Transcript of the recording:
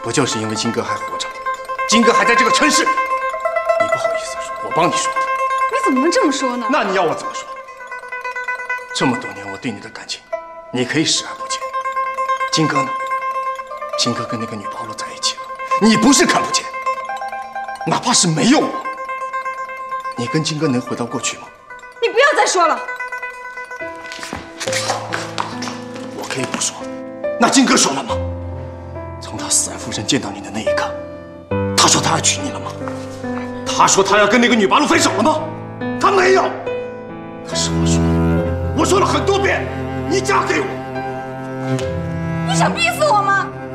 不就是因为金哥还活着吗？金哥还在这个城市，你不好意思说，我帮你说。 你怎么能这么说呢？ 那你要我怎么说？这么多年我对你的感情，你可以视而不见。金哥呢？金哥跟那个女暴露在一起了，你不是看不见。哪怕是没有我，你跟金哥能回到过去吗？ 你不要再说了。 我可以不说，那金哥说了吗？从他死而复生见到你的那一刻，他说他要娶你了吗？他说他要跟那个女八路分手了吗？他没有。可是我说了很多遍，你嫁给我。 你想逼死我